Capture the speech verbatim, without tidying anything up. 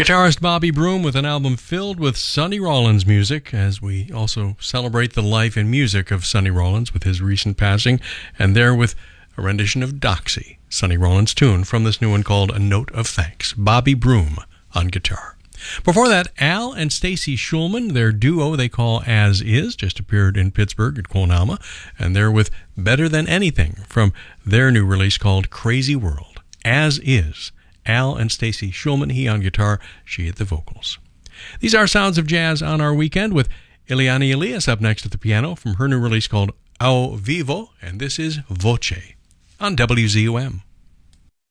Guitarist Bobby Broom with an album filled with Sonny Rollins music, as we also celebrate the life and music of Sonny Rollins with his recent passing, and there with a rendition of Doxy, Sonny Rollins' tune from this new one called A Note of Thanks. Bobby Broom on guitar. Before that, Al and Stacy Schulman, their duo they call As Is, just appeared in Pittsburgh at Quon Alma, and they're with Better Than Anything from their new release called Crazy World. As Is. Al and Stacy Schulman, he on guitar, she at the vocals. These are sounds of jazz on our weekend with Ileana Elias up next at the piano from her new release called Ao Vivo, and this is Voce on W Z U M.